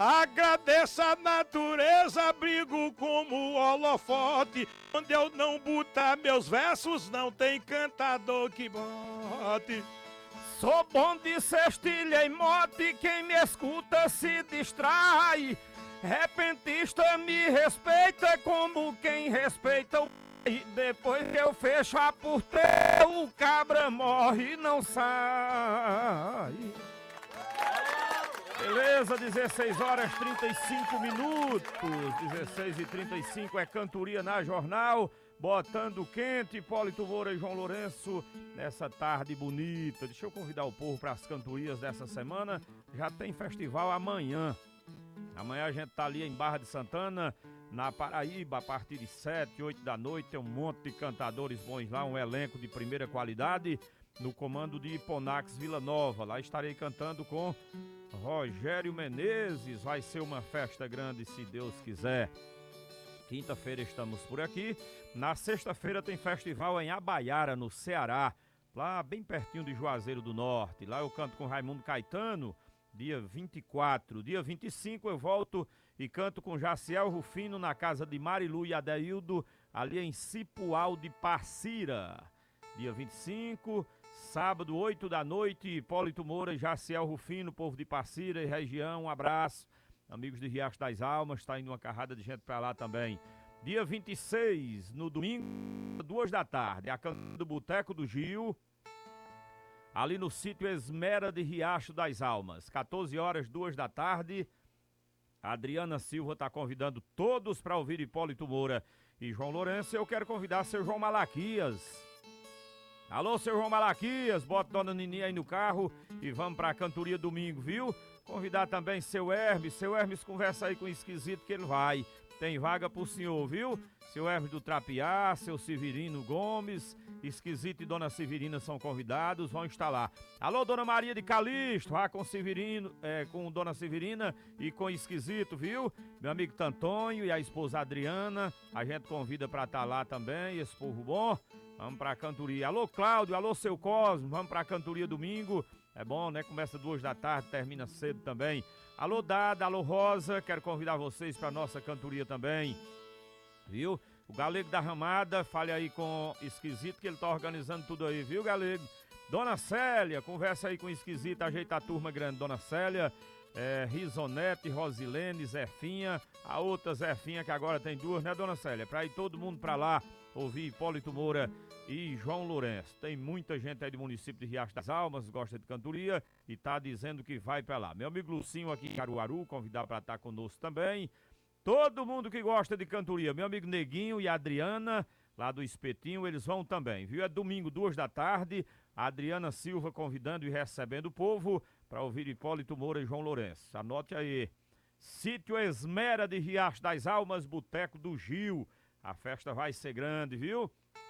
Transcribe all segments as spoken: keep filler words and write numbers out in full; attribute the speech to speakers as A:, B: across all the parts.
A: Agradeço a natureza, brigo como holofote. Onde eu não botar meus versos, não tem cantador que bote.
B: Sou bom de cestilha e mote, quem me escuta se distrai. Repentista me respeita como quem respeita o pai. Depois que eu fecho a porteira, o cabra morre e não sai. Beleza, dezesseis horas e trinta e cinco minutos, dezesseis e trinta e cinco é cantoria na Jornal, botando quente, Hipólito Moura e João Lourenço nessa tarde bonita. Deixa eu convidar o povo para as cantorias dessa semana, já tem festival amanhã. Amanhã a gente tá ali em Barra de Santana, na Paraíba, a partir de sete, oito da noite, tem um monte de cantadores bons lá, um elenco de primeira qualidade, no comando de Hiponax Vila Nova. Lá estarei cantando com Rogério Menezes, vai ser uma festa grande se Deus quiser. Quinta-feira estamos por aqui, na sexta-feira tem festival em Abaiara, no Ceará, lá bem pertinho de Juazeiro do Norte. Lá eu canto com Raimundo Caetano, dia vinte e quatro. Dia vinte e cinco eu volto e canto com Jaciel Rufino na casa de Marilu e Adeildo, ali em Cipual de Passira. Dia vinte e cinco, sábado, oito da noite, Hipólito Moura e Jaciel Rufino, povo de Passira e região, um abraço. Amigos de Riacho das Almas, está indo uma carrada de gente pra lá também. Dia vinte e seis, no domingo, duas da tarde, a cantora do Boteco do Gil, ali no sítio Esmera de Riacho das Almas. quatorze horas, duas da tarde, a Adriana Silva está convidando todos para ouvir Hipólito Moura e João Lourenço. Eu quero convidar seu João Malaquias. Alô, seu João Malaquias, bota Dona Nini aí no carro e vamos pra cantoria domingo, viu? Convidar também seu Hermes, seu Hermes conversa aí com o esquisito que ele vai. Tem vaga pro senhor, viu? Seu Hermes do Trapiá, seu Severino Gomes, Esquisito e Dona Severina são convidados, vão estar lá. Alô, Dona Maria de Calixto, vá com Severino, é, com Dona Severina e com Esquisito, viu? Meu amigo Tantonho e a esposa Adriana, a gente convida pra estar lá também, esse povo bom. Vamos pra cantoria. Alô, Cláudio, alô, seu Cosmo, vamos pra cantoria domingo. É bom, né? Começa duas da tarde, termina cedo também. Alô, Dada, alô, Rosa, quero convidar vocês pra nossa cantoria também. Viu? O Galego da Ramada, fale aí com Esquisito que ele tá organizando tudo aí, viu, Galego? Dona Célia, conversa aí com Esquisito, ajeita a turma grande. Dona Célia, é, Risonete, Rosilene, Zefinha, a outra Zefinha que agora tem duas, né, Dona Célia? Pra ir todo mundo pra lá ouvir Hipólito Moura e João Lourenço. Tem muita gente aí do município de Riacho das Almas, gosta de cantoria e tá dizendo que vai pra lá. Meu amigo Lucinho aqui em Caruaru, convidar pra estar conosco também. Todo mundo que gosta de cantoria, meu amigo Neguinho e a Adriana, lá do Espetinho, eles vão também, viu? É domingo, duas da tarde, a Adriana Silva convidando e recebendo o povo para ouvir Hipólito Moura e João Lourenço. Anote aí, Sítio Esmera de Riacho das Almas, Boteco do Gil. A festa vai ser grande, viu?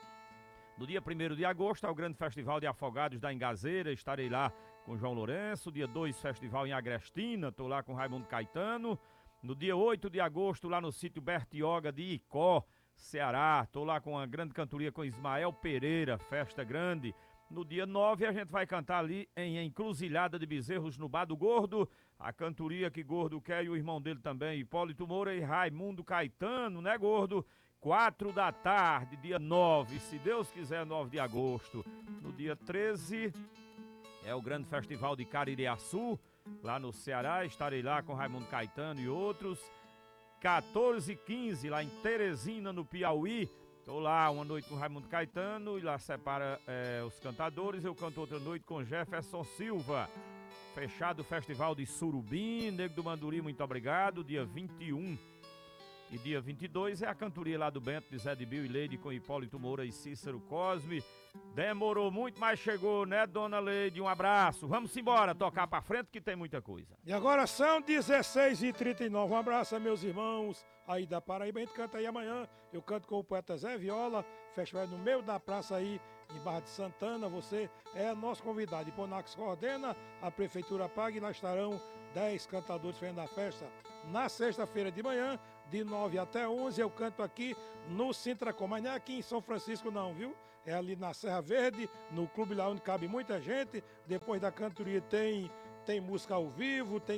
B: No dia primeiro de agosto, é o grande festival de afogados da Engazeira, estarei lá com João Lourenço. Dia dois, festival em Agrestina, tô lá com Raimundo Caetano. No dia oito de agosto, lá no sítio Bertioga de Icó, Ceará, tô lá com uma grande cantoria com Ismael Pereira, festa grande. No dia nove, a gente vai cantar ali em Encruzilhada de Bezerros, no Bar do Gordo, a cantoria que Gordo quer e o irmão dele também, Hipólito Moura e Raimundo Caetano, né, Gordo? Quatro da tarde, dia nove, se Deus quiser, nove de agosto. No dia treze, é o grande festival de Caririaçu, lá no Ceará, estarei lá com Raimundo Caetano e outros. quatorze e quinze, lá em Teresina, no Piauí, tô lá uma noite com Raimundo Caetano e lá separa é, os cantadores. Eu canto outra noite com Jefferson Silva. Fechado o festival de Surubim, Nego do Manduri, muito obrigado, dia vinte e um. E dia vinte e dois é a cantoria lá do Bento, de Zé de Bill e Leide, com Hipólito Moura e Cícero Cosme. Demorou muito, mas chegou, né, Dona Leide? Um abraço. Vamos embora, tocar pra frente que tem muita coisa.
A: E agora são dezesseis e trinta e nove. Um abraço a meus irmãos aí da Paraíba. A gente canta aí amanhã. Eu canto com o poeta Zé Viola. Festival no meio da praça aí, em Barra de Santana. Você é nosso convidado. Hiponax coordena, a prefeitura paga e lá estarão dez cantadores fazendo a festa. Na sexta-feira de manhã, de nove até onze, eu canto aqui no Sintracom. Mas não é aqui em São Francisco não, viu? É ali na Serra Verde, no clube lá onde cabe muita gente. Depois da cantoria tem, tem música ao vivo, tem